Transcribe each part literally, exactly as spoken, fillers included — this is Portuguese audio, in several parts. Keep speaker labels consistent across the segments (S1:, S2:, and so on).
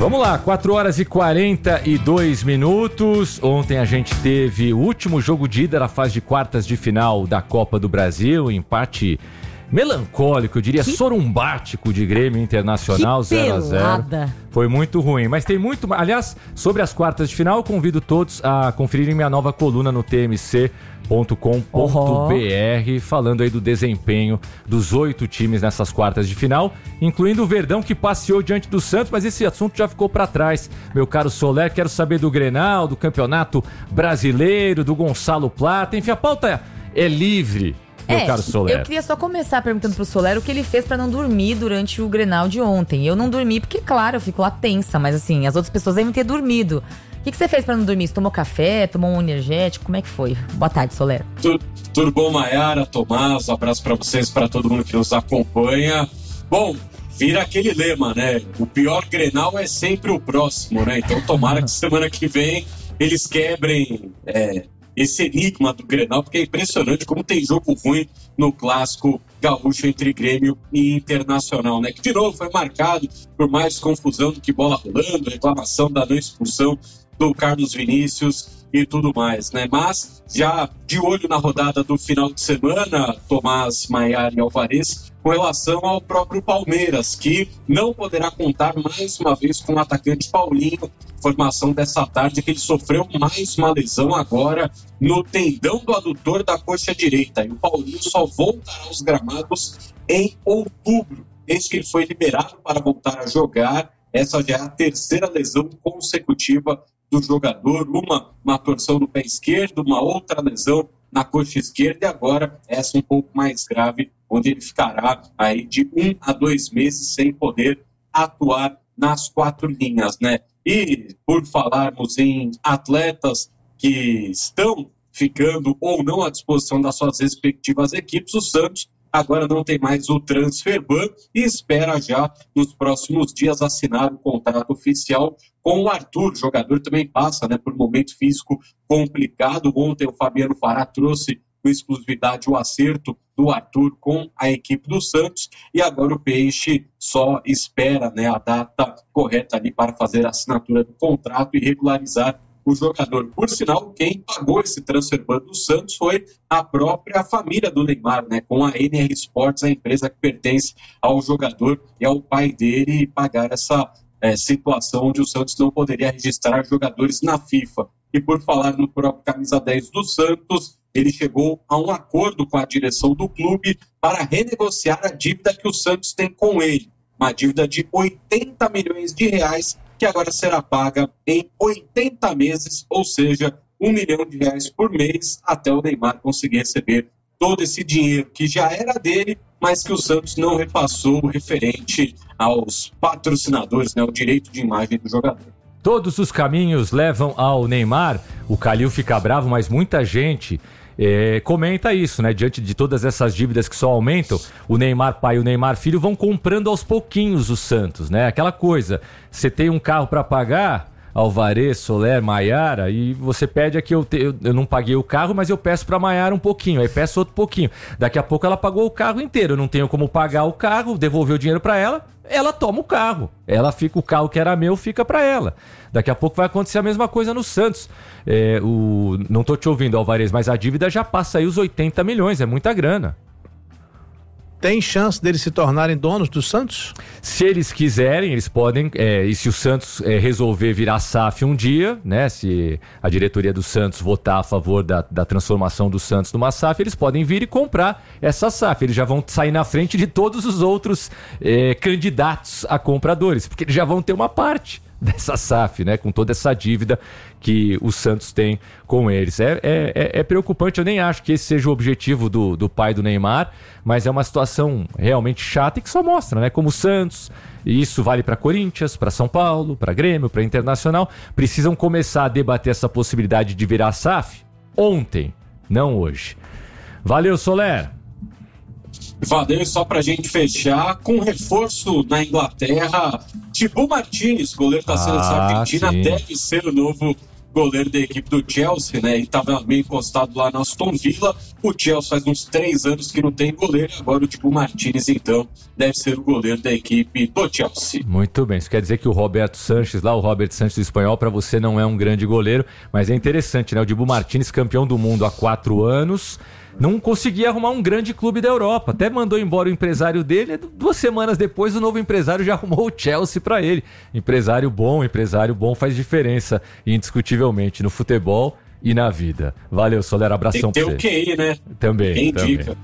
S1: Vamos lá, quatro horas e quarenta e dois minutos. Ontem a gente teve o último jogo de ida na fase de quartas de final da Copa do Brasil, empate melancólico, eu diria que... sorumbático de Grêmio Internacional, zero a zero. Foi muito ruim, mas tem muito... Aliás, sobre as quartas de final, eu convido todos a conferirem minha nova coluna no T M C ponto com ponto b r, falando aí do desempenho dos oito times nessas quartas de final, incluindo o Verdão, que passeou diante do Santos, mas esse assunto já ficou para trás. Meu caro Soler, quero saber do Grenal, do Campeonato Brasileiro, do Gonçalo Plata, enfim, a pauta é livre. Meu
S2: é,
S1: caro Soler.
S2: Eu queria só começar perguntando pro Soler o que ele fez pra não dormir durante o Grenal de ontem. Eu não dormi porque, claro, eu fico lá tensa, mas assim, as outras pessoas devem ter dormido. O que, que você fez pra não dormir? Você tomou café, tomou um energético? Como é que foi? Boa tarde, Soler.
S3: Tudo, tudo bom, Maiara, Tomás? Um abraço pra vocês, pra todo mundo que nos acompanha. Bom, vira aquele lema, né? O pior Grenal é sempre o próximo, né? Então tomara que semana que vem eles quebrem... É, esse enigma do Grenal, porque é impressionante como tem jogo ruim no clássico gaúcho entre Grêmio e Internacional, né? Que de novo foi marcado por mais confusão do que bola rolando, reclamação da não expulsão do Carlos Vinícius e tudo mais, né? Mas já de olho na rodada do final de semana, Tomás, Maiara e Alvarez, com relação ao próprio Palmeiras, que não poderá contar mais uma vez com o atacante Paulinho. Informação dessa tarde que ele sofreu mais uma lesão agora no tendão do adutor da coxa direita. E o Paulinho só voltará aos gramados em outubro, desde que ele foi liberado para voltar a jogar. Essa já é a terceira lesão consecutiva do jogador, uma, uma torção no pé esquerdo, uma outra lesão na coxa esquerda e agora essa um pouco mais grave, onde ele ficará aí de um a dois meses sem poder atuar nas quatro linhas, né? E por falarmos em atletas que estão ficando ou não à disposição das suas respectivas equipes, o Santos agora não tem mais o transfer ban e espera já nos próximos dias assinar o contrato oficial com o Arthur. O jogador também passa, né, por um momento físico complicado. Ontem o Fabiano Fará trouxe com exclusividade o acerto do Arthur com a equipe do Santos e agora o Peixe só espera, né, a data correta ali para fazer a assinatura do contrato e regularizar o jogador. Por sinal, quem pagou esse transfer ban do Santos foi a própria família do Neymar, né, com a N R Sports, a empresa que pertence ao jogador e ao pai dele, pagar essa é, situação onde o Santos não poderia registrar jogadores na FIFA. E por falar no próprio camisa dez do Santos, ele chegou a um acordo com a direção do clube para renegociar a dívida que o Santos tem com ele. Uma dívida de oitenta milhões de reais, que agora será paga em oitenta meses, ou seja, um milhão de reais por mês, até o Neymar conseguir receber todo esse dinheiro que já era dele, mas que o Santos não repassou referente aos patrocinadores, né, o direito de imagem do jogador.
S1: Todos os caminhos levam ao Neymar. O Calil fica bravo, mas muita gente é, comenta isso, né? Diante de todas essas dívidas que só aumentam, o Neymar pai e o Neymar filho vão comprando aos pouquinhos o Santos, né? Aquela coisa, você tem um carro para pagar, Alvarez, Soler, Maiara, e você pede aqui, eu, te, eu, eu não paguei o carro, mas eu peço pra Maiara um pouquinho, aí peço outro pouquinho. Daqui a pouco ela pagou o carro inteiro, eu não tenho como pagar o carro, devolver o dinheiro pra ela, ela toma o carro. Ela fica, o carro que era meu fica pra ela. Daqui a pouco vai acontecer a mesma coisa no Santos. É, o, não tô te ouvindo, Alvarez, mas a dívida já passa aí os oitenta milhões, é muita grana.
S4: Tem chance deles se tornarem donos do Santos?
S1: Se eles quiserem, eles podem, é, e se o Santos é, resolver virar S A F um dia, né? Se a diretoria do Santos votar a favor da, da transformação do Santos numa S A F, eles podem vir e comprar essa S A F. Eles já vão sair na frente de todos os outros é, candidatos a compradores, porque eles já vão ter uma parte dessa S A F, né? Com toda essa dívida que o Santos tem com eles. É, é, é preocupante, eu nem acho que esse seja o objetivo do, do pai do Neymar, mas é uma situação realmente chata e que só mostra, né? Como o Santos, e isso vale para Corinthians, para São Paulo, para Grêmio, para Internacional, precisam começar a debater essa possibilidade de virar S A F ontem, não hoje. Valeu, Soler!
S3: Valeu, só pra gente fechar, com reforço na Inglaterra, Thibaut Martínez, goleiro da ah, seleção argentina, sim. deve ser o novo goleiro da equipe do Chelsea, né? E estava meio encostado lá na Aston Villa. O Chelsea faz uns três anos que não tem goleiro. Agora o Dibu Martínez, então, deve ser o goleiro da equipe do Chelsea.
S1: Muito bem. Isso quer dizer que o Roberto Sanches, lá, o Robert Sanches do espanhol, para você não é um grande goleiro. Mas é interessante, né? O Dibu Martínez, campeão do mundo há quatro anos... não conseguia arrumar um grande clube da Europa. Até mandou embora o empresário dele. Duas semanas depois, o novo empresário já arrumou o Chelsea para ele. Empresário bom, empresário bom faz diferença, indiscutivelmente, no futebol e na vida. Valeu, Soler, abração pra você.
S3: Tem que ter o Q I, né?
S1: Também,
S3: Quem
S1: também.
S3: indica.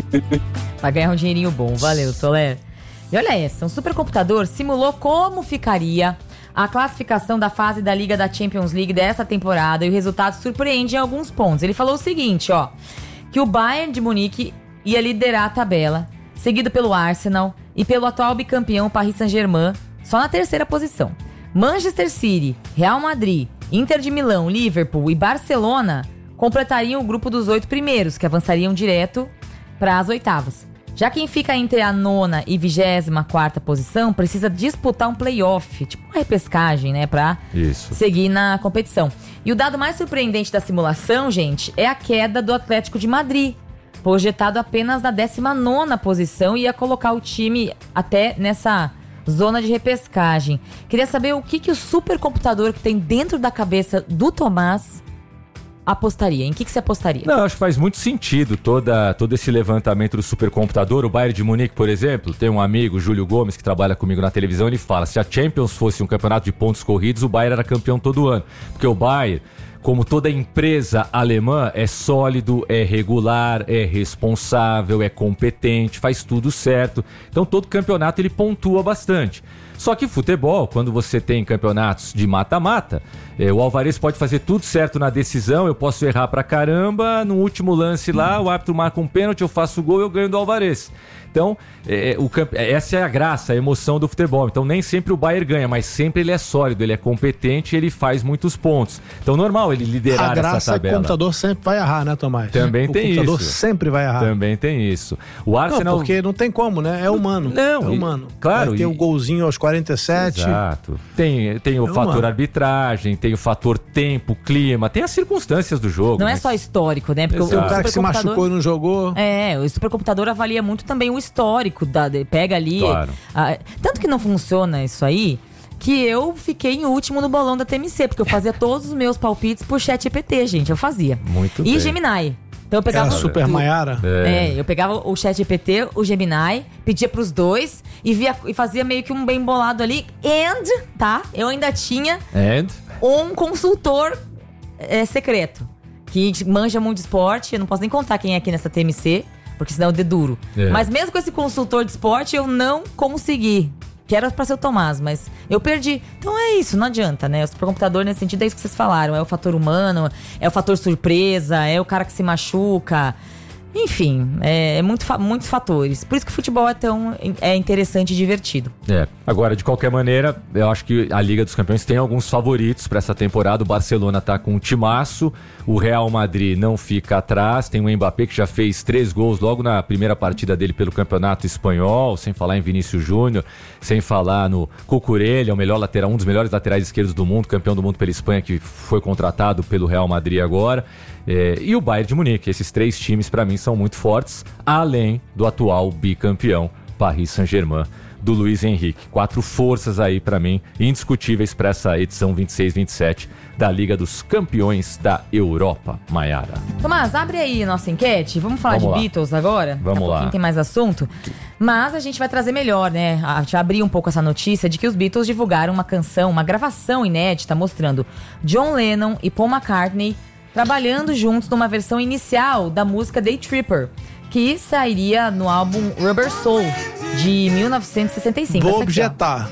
S2: Vai ganhar um dinheirinho bom. Valeu, Soler. E olha essa, um supercomputador simulou como ficaria a classificação da fase da Liga da Champions League dessa temporada e o resultado surpreende em alguns pontos. Ele falou o seguinte, ó, que o Bayern de Munique ia liderar a tabela, seguido pelo Arsenal e pelo atual bicampeão Paris Saint-Germain, só na terceira posição. Manchester City, Real Madrid, Inter de Milão, Liverpool e Barcelona completariam o grupo dos oito primeiros, que avançariam direto para as oitavas. Já quem fica entre a nona e vigésima quarta posição precisa disputar um play-off, tipo uma repescagem, né, pra
S1: Isso.
S2: seguir na competição. E o dado mais surpreendente da simulação, gente, é a queda do Atlético de Madrid, projetado apenas na décima nona posição e ia colocar o time até nessa zona de repescagem. Queria saber o que, que o supercomputador que tem dentro da cabeça do Tomás apostaria. Em que, que você apostaria?
S1: Não, acho que faz muito sentido toda, todo esse levantamento do supercomputador. O Bayern de Munique, por exemplo, tem um amigo, Júlio Gomes, que trabalha comigo na televisão, ele fala, se a Champions fosse um campeonato de pontos corridos, o Bayern era campeão todo ano. Porque o Bayern, como toda empresa alemã, é sólido, é regular, é responsável, é competente, faz tudo certo. Então todo campeonato ele pontua bastante. Só que futebol, quando você tem campeonatos de mata-mata, é, o Alvarez pode fazer tudo certo na decisão, eu posso errar pra caramba, no último lance lá, o árbitro marca um pênalti, eu faço o gol e eu ganho do Alvarez. Então, é, o campe... essa é a graça, a emoção do futebol. Então, nem sempre o Bayern ganha, mas sempre ele é sólido, ele é competente e ele faz muitos pontos. Então, normal ele liderar essa tabela.
S4: A graça é que o computador sempre vai errar, né, Tomás?
S1: Também
S4: o
S1: tem isso.
S4: O computador sempre vai errar.
S1: Também tem isso. O Arsenal...
S4: Não, porque não tem como, né? É humano.
S1: Não,
S4: é humano.
S1: E, claro.
S4: Vai ter o
S1: e...
S4: um golzinho aos quarenta e sete.
S1: Exato. Tem, tem o
S4: é
S1: fator
S4: humano.
S1: arbitragem, tem o fator tempo, clima, tem as circunstâncias do jogo.
S2: Não
S1: né?
S2: é só histórico, né? Porque
S1: Exato.
S2: o,
S4: O cara que se
S2: supercomputador...
S4: machucou e não jogou.
S2: É, o supercomputador avalia muito também o histórico, da, de- pega ali...
S1: Claro.
S2: a- tanto que não funciona isso aí, que eu fiquei em último no bolão da T M C, porque eu fazia todos os meus palpites por chat G P T, gente, eu fazia.
S1: Muito
S2: E
S1: bem.
S2: Gemini. Então eu pegava...
S4: Era
S2: o-
S4: Super
S2: do-
S4: Maiara.
S2: É, eu pegava o chat G P T, o Gemini, pedia pros dois e, via, e fazia meio que um bem bolado ali. And, tá? Eu ainda tinha
S1: And?
S2: um consultor é, secreto, que manja muito de esporte. Eu não posso nem contar quem é aqui nessa T M C, porque senão eu deduro.
S1: É.
S2: Mas mesmo com esse consultor de esporte, eu não consegui. Que era pra ser o Tomás, mas eu perdi. Então é isso, não adianta, né? O supercomputador, nesse sentido, é isso que vocês falaram. É o fator humano, é o fator surpresa, é o cara que se machuca. Enfim, é, é muito, fa- muitos fatores. Por isso que o futebol é tão é interessante e divertido.
S1: É. Agora, de qualquer maneira, eu acho que a Liga dos Campeões tem alguns favoritos para essa temporada. O Barcelona tá com um timaço, o Real Madrid não fica atrás, tem o Mbappé que já fez três gols logo na primeira partida dele pelo Campeonato Espanhol, sem falar em Vinícius Júnior, sem falar no Cucurella, o melhor lateral, um dos melhores laterais esquerdos do mundo, campeão do mundo pela Espanha, que foi contratado pelo Real Madrid agora. É, e o Bayern de Munique. Esses três times, para mim, são muito fortes, além do atual bicampeão Paris Saint-Germain, do Luiz Henrique. Quatro forças aí, para mim, indiscutíveis para essa edição vinte e seis vinte e sete da Liga dos Campeões da Europa, Maiara.
S2: Tomás, abre aí a nossa enquete. Vamos falar
S1: Vamos
S2: de
S1: lá.
S2: Beatles agora?
S1: Vamos
S2: Daqui a
S1: lá.
S2: pouquinho tem mais assunto. Mas a gente vai trazer melhor, né? A gente vai abrir um pouco essa notícia de que os Beatles divulgaram uma canção, uma gravação inédita mostrando John Lennon e Paul McCartney trabalhando juntos numa versão inicial da música Day Tripper, que sairia no álbum Rubber Soul, de mil novecentos e sessenta e cinco.
S4: Vou
S2: Essa aqui, ó.
S4: objetar.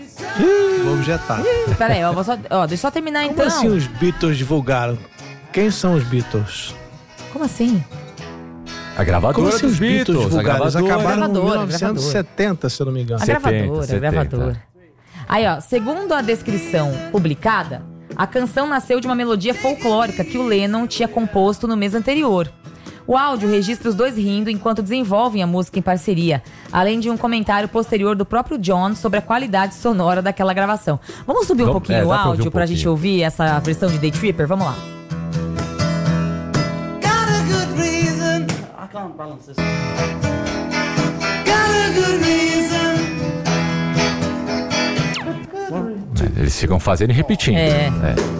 S4: Vou objetar.
S2: Pera aí, ó, vou só, ó, deixa eu só terminar
S4: Como
S2: então.
S4: assim os Beatles divulgaram? Quem são os Beatles?
S2: Como assim?
S1: A gravadora
S4: Como assim
S1: dos
S4: os Beatles
S1: Beatles, a
S4: divulgaram? Eles
S1: gravadora.
S4: acabaram em
S2: Gravadora,
S4: mil novecentos e setenta, se eu não me engano.
S2: A
S1: setenta,
S2: gravadora, a
S1: setenta.
S2: gravadora. Aí, ó, segundo a descrição publicada, a canção nasceu de uma melodia folclórica que o Lennon tinha composto no mês anterior. O áudio registra os dois rindo enquanto desenvolvem a música em parceria, além de um comentário posterior do próprio John sobre a qualidade sonora daquela gravação. Vamos subir um
S1: Vamos-
S2: pouquinho
S1: é,
S2: o
S1: dá pra ouvir
S2: áudio
S1: um
S2: pra gente
S1: pouquinho.
S2: ouvir essa versão de Day Tripper? Vamos lá.
S5: Got a good reason. I can't balance this. Got a good reason.
S1: Eles ficam fazendo e repetindo.
S2: É.
S1: É.